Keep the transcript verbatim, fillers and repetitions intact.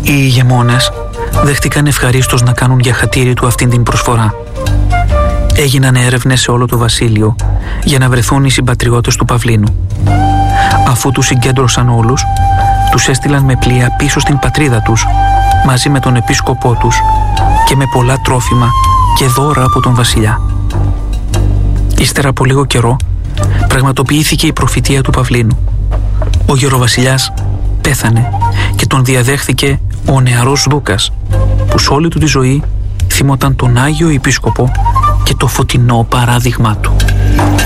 Οι ηγεμόνες δέχτηκαν ευχαρίστως να κάνουν για χατήρι του αυτήν την προσφορά. Έγιναν έρευνες σε όλο το βασίλειο για να βρεθούν οι συμπατριώτες του Παυλίνου. Αφού τους συγκέντρωσαν όλους, τους έστειλαν με πλοία πίσω στην πατρίδα τους μαζί με τον επίσκοπό τους και με πολλά τρόφιμα και δώρα από τον βασιλιά. Ύστερα από λίγο καιρό πραγματοποιήθηκε η προφητεία του Παυλίνου. Ο γεροβασιλιάς πέθανε και τον διαδέχθηκε ο νεαρός Δούκας, που σ' όλη του τη ζωή θυμόταν τον Άγιο Επίσκοπο και το φωτεινό παράδειγμά του.